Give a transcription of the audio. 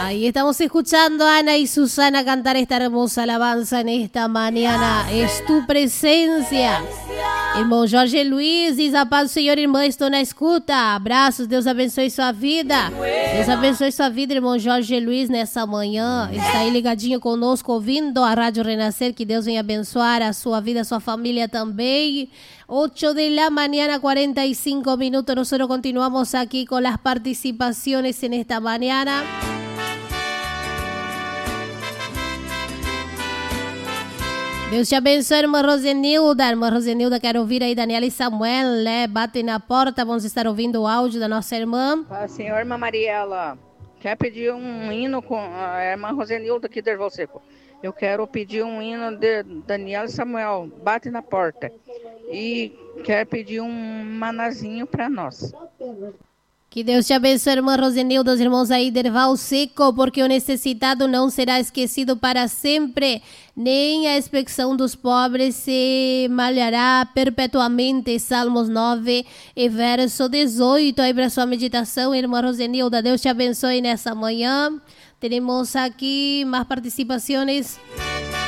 Ahí estamos escuchando a Ana y Susana cantar esta hermosa alabanza en esta mañana. Es tu presencia. Irmão Jorge Luiz diz a paz do Senhor, irmã, estou na escuta. Abraços, Deus abençoe sua vida. Deus abençoe sua vida, irmão Jorge Luiz, nessa manhã. Está aí ligadinho conosco, ouvindo a Rádio Renascer. Que Deus venha abençoar a sua vida, a sua família também. 8 de la mañana, 45 minutos. Nosotros continuamos aquí con las participaciones en esta mañana. Deus te abençoe, irmã Rosenilda. Irmã Rosenilda, quero ouvir aí Daniela e Samuel, né? Batem na porta, vamos estar ouvindo o áudio da nossa irmã. A senhora irmã Mariela quer pedir um hino com a irmã Rosenilda aqui de Erval Seco. Eu quero pedir um hino de Daniela e Samuel, bate na porta. E quer pedir um manazinho para nós. Que Deus te abençoe, irmã Rosenilda, os irmãos aí de Erval Seco, porque o necessitado não será esquecido para sempre, nem a expectação dos pobres se malhará perpetuamente. Salmos 9 e verso 18, aí para sua meditação, irmã Rosenilda. Deus te abençoe nessa manhã. Temos aqui mais participações.